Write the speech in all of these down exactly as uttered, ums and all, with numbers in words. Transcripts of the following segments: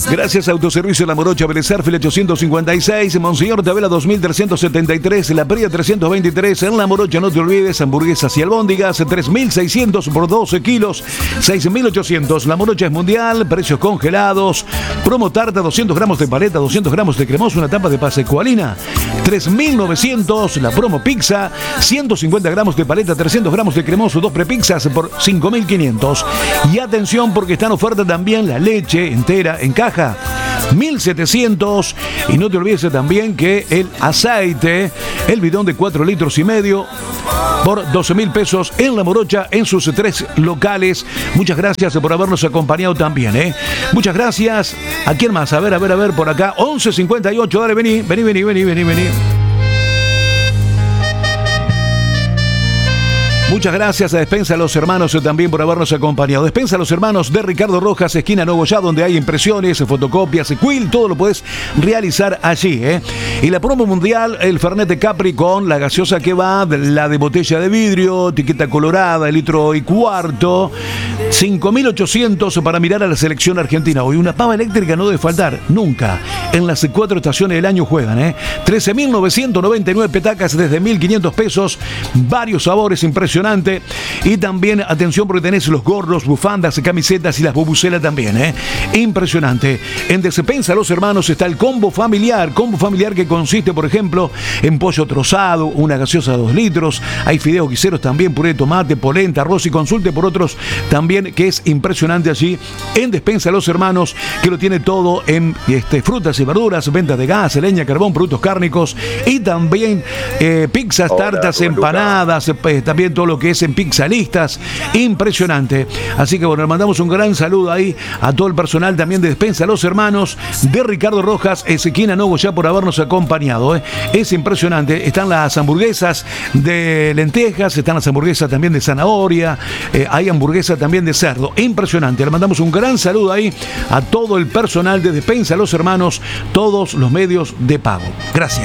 Gracias a Autoservicio La Morocha, Belezarfil ochocientos cincuenta y seis, Monseñor Tabela dos mil trescientos setenta y tres, La Pría trescientos veintitrés, en La Morocha no te olvides, hamburguesas y albóndigas, tres mil seiscientos por doce kilos, seis mil ochocientos, La Morocha es mundial, precios congelados, promo tarta, doscientos gramos de paleta, doscientos gramos de cremoso, una tapa de pasecualina, tres mil novecientos, la promo pizza, ciento cincuenta gramos de paleta, trescientos gramos de cremoso, dos prepizzas por cinco mil quinientos. Y atención porque está en oferta también la leche entera en caja, mil setecientos, y no te olvides también que el aceite, el bidón de cuatro litros y medio por doce mil pesos en La Morocha, en sus tres locales. Muchas gracias por habernos acompañado también, ¿eh? Muchas gracias. ¿A quién más? A ver, a ver, a ver, por acá, once cincuenta y ocho, dale, vení, vení, vení, vení, vení, vení. Muchas gracias a Despensa a los Hermanos también por habernos acompañado. Despensa a los Hermanos de Ricardo Rojas, esquina Nogoyá, donde hay impresiones, fotocopias, quill, todo lo puedes realizar allí, ¿eh? Y la promo mundial, el Fernet Capri con la gaseosa que va, la de botella de vidrio, etiqueta colorada, el litro y cuarto, cinco mil ochocientos para mirar a la selección argentina. Hoy una pava eléctrica no debe faltar, nunca. En las cuatro estaciones del año juegan, ¿eh? trece mil novecientos noventa y nueve petacas desde mil quinientos pesos, varios sabores impresionantes. Y también, atención, porque tenés los gorros, bufandas, camisetas y las bubucelas también, ¿eh? Impresionante. En Despensa a los Hermanos está el combo familiar. Combo familiar que consiste, por ejemplo, en pollo trozado, una gaseosa de dos litros. Hay fideos guiseros también, puré de tomate, polenta, arroz, y consulte por otros también, que es impresionante allí en Despensa a los Hermanos, que lo tiene todo en este, frutas y verduras, venta de gas, leña, carbón, productos cárnicos y también eh, pizzas, tartas, hola, empanadas, pues, también todo lo que es en pizzalistas, impresionante. Así que bueno, le mandamos un gran saludo ahí a todo el personal también de Despensa a los Hermanos de Ricardo Rojas, esquina Nogoyá, por habernos acompañado, ¿eh? Es impresionante. Están las hamburguesas de lentejas, están las hamburguesas también de zanahoria, eh, hay hamburguesa también de cerdo, impresionante. Le mandamos un gran saludo ahí a todo el personal de Despensa a los Hermanos, todos los medios de pago. Gracias.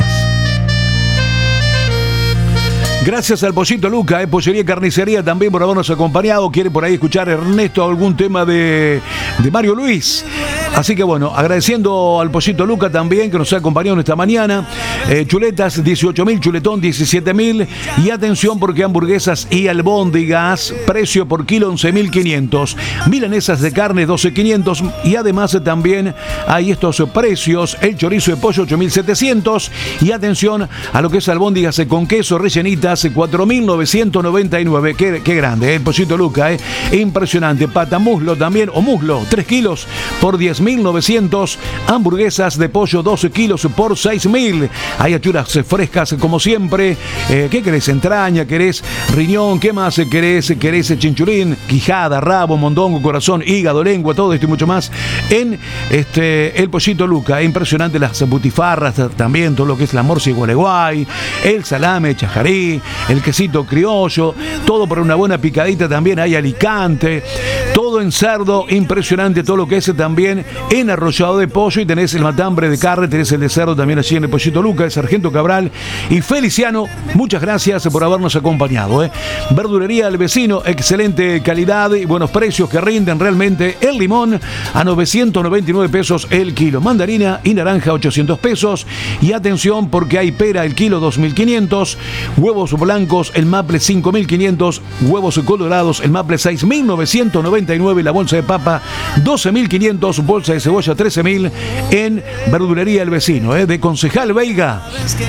Gracias al Pollito Luca, eh, Pollería y Carnicería también por habernos acompañado. Quiere por ahí escuchar Ernesto algún tema de, de Mario Luis. Así que bueno, agradeciendo al Pollito Luca también que nos ha acompañado en esta mañana. Eh, chuletas dieciocho mil, chuletón diecisiete mil. Y atención porque hamburguesas y albóndigas, precio por kilo once mil quinientos. Milanesas de carne doce mil quinientos. Y además también hay estos precios. El chorizo de pollo ocho mil setecientos. Y atención a lo que es albóndigas con queso rellenitas cuatro mil novecientos noventa y nueve. Qué, qué grande, ¿eh? El Pollito Luca, ¿eh? Impresionante. Pata muslo también, o muslo, tres kilos por diez mil novecientos. Hamburguesas de pollo doce kilos por seis mil. Hay achuras frescas como siempre. Eh, ¿Qué querés? Entraña, querés riñón, ¿qué más querés? Querés chinchurín, quijada, rabo, mondongo, corazón, hígado, lengua, todo esto y mucho más en este, el Pollito Luca. Impresionante las butifarras también, todo lo que es la morcilla y gualeguay, el salame chajarí, el quesito criollo, todo por una buena picadita también. Hay Alicante, todo en cerdo, impresionante todo lo que es también en arrollado de pollo, y tenés el matambre de carne, tenés el de cerdo también allí en el Pollito Luca, el Sargento Cabral y Feliciano. Muchas gracias por habernos acompañado, ¿eh? Verdulería El Vecino, excelente calidad y buenos precios que rinden realmente. El limón a novecientos noventa y nueve pesos el kilo, mandarina y naranja ochocientos pesos. Y atención porque hay pera el kilo dos mil quinientos, huevos blancos el maple cinco mil quinientos, huevos colorados el maple seis mil novecientos noventa y nueve, la bolsa de papa doce mil quinientos, bolsa de cebolla trece mil en Verdulería El Vecino, ¿eh? De Concejal Veiga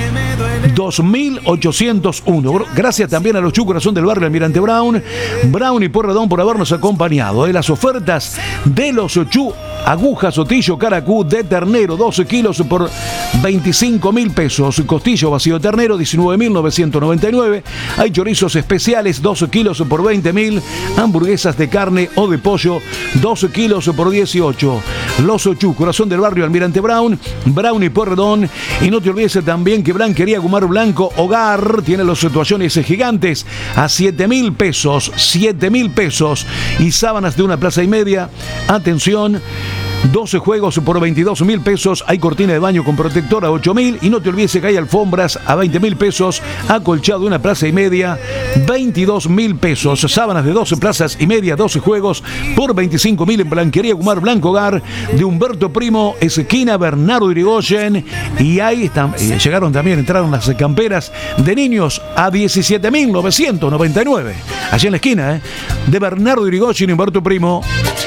dos mil ochocientos uno. Gracias también a los Chu Corazón del Barrio Almirante Brown, Brown y Porredón por habernos acompañado, ¿eh? Las ofertas de los Chu: aguja, sotillo, caracú de ternero doce kilos por veinticinco mil pesos, costillo vacío de ternero diecinueve mil novecientos noventa y nueve. Hay chorizos especiales doce kilos por veinte mil, hamburguesas de carne o de pollo doce kilos por dieciocho. Los Chu Corazón del Barrio Almirante Brown, Brown y Porredón. Y no te olvides también que Blanquería Gumar Blanco Hogar tiene los toallones gigantes a siete mil pesos, siete mil pesos, y sábanas de una plaza y media. Atención, doce juegos por veintidós mil pesos. Hay cortina de baño con protector a ocho mil. Y no te olvides que hay alfombras a veinte mil pesos. Acolchado de una plaza y media, veintidós mil pesos. Sábanas de doce plazas y media, doce juegos por veinticinco mil en Blanquería Gumar Blanco Hogar de Humberto Primo, esquina Bernardo Irigoyen. Y ahí están, eh, llegaron también, entraron las camperas de niños a diecisiete mil novecientos noventa y nueve. Allá en la esquina, eh, de Bernardo Irigoyen y Humberto Primo.